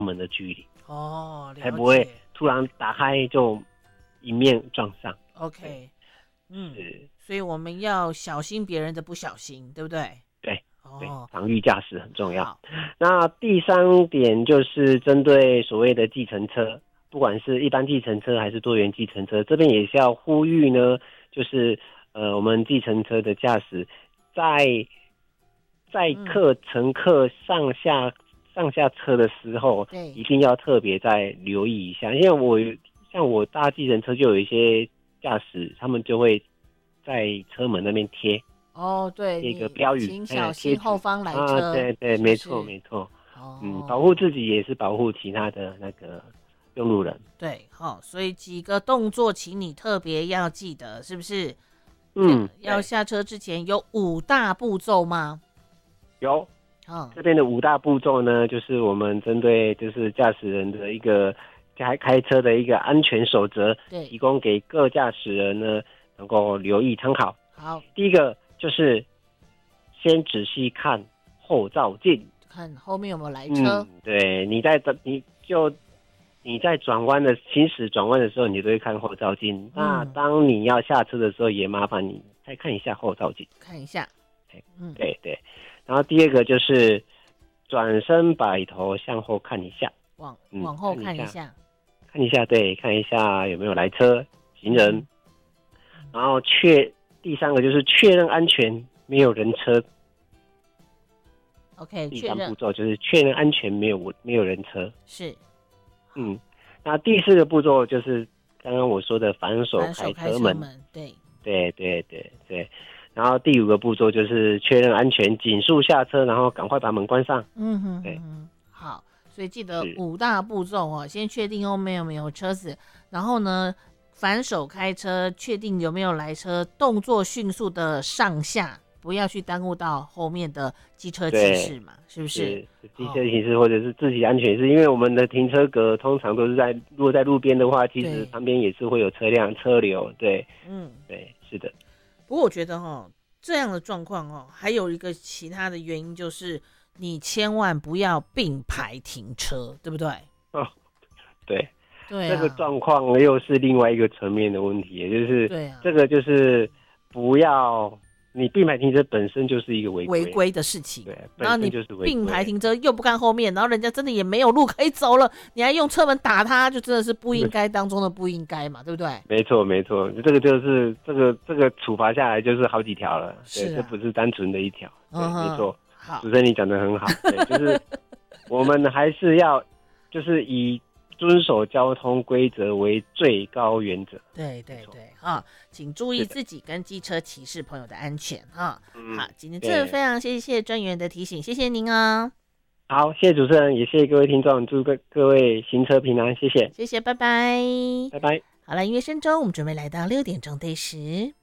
门的距离， 哦，了解， 才不会突然打开就迎面撞上。 OK， 是， 所以我们要小心别人的不小心，对不对？ 对。对， 哦， 防御驾驶很重要。 好， 那第三点就是针对所谓的计程车，不管是一般计程车还是多元计程车，这边也是要呼吁呢，就是我们计程车的驾驶在乘客上下车的时候， 对， 一定要特别再留意一下，因为像我搭计程车就有一些驾驶，他们就会在车门那边贴。 哦，对， 一个标语， 请小贴纸心后方来啊， 车， 对对， 是没错没错。 哦， 保护自己也是保护其他的那个用路人。 对，好，所以几个动作，请你特别要记得，是不是？要下车之前有5大步骤吗？ 有。这边的5大步骤呢，就是我们针对就是驾驶人的一个开车的一个安全守则，提供给各驾驶人呢能够留意参考。 好， 第一个就是先仔细看后照镜， 看后面有没有来车。 对，你在行驶转弯的时候，你都会看后照镜。那当你要下车的时候，也麻烦你再看一下后照镜， 看一下。 对对。然后第二个就是转身摆头向后看一下， 往后看一下， 对，看一下有没有来车行人。然后第三个就是确认安全，没有人车。 OK， 第三步骤就是确认安全，没有人车。 是。 那第4个步骤就是刚刚我说的反手开车门。 对。 然后第5个步骤就是确认安全，紧速下车，然后赶快把门关上。对。 好，所以记得5大步骤哦，先确定后面有没有车子，然后呢，反手开车，确定有没有来车，动作迅速的上下，不要去耽误到后面的机车骑士嘛，是不是？ 机车骑士或者是自己安全，是因为我们的停车格通常都是如果在路边的话，其实旁边也是会有车流。对，对，是的。 不过我觉得这样的状况还有一个其他的原因，就是你千万不要并排停车，对不对？ 对，这个状况又是另外一个层面的问题，也就是这个就是不要。你并排停车本身就是一个违规的事情， 对， 然后你并排停车又不看后面，然后人家真的也没有路可以走了，你还用车门打他，就真的是不应该当中的不应该嘛，对不对？ 没错，这个就是这个处罚下来就是好几条了，对，这不是单纯的一条，对，没错。主持人你讲得很好，对，就是我们还是要就是以遵守交通规则为最高原则。 对请注意自己跟机车骑士朋友的安全好，今天真的非常谢谢专员的提醒，谢谢您哦。 好，谢谢主持人，也谢谢各位听众，祝各位行车平安，谢谢， 拜拜， 拜拜。 好了，音乐声中，我们准备来到6点钟对时。